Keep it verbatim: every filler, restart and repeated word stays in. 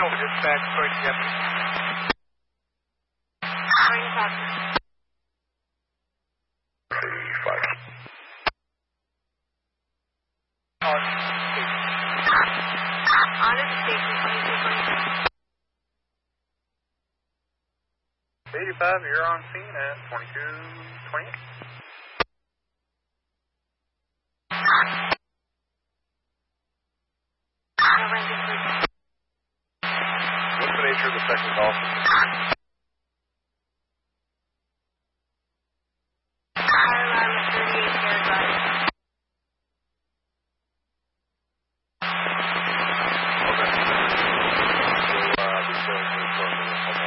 over dispatch, Croydon Deputy. Croydon copy. eighty-five. On On to the station, twenty-two twenty-seven. eighty-five, you're on scene at twenty-two twenty-eight. November three. What's the nature of the second call?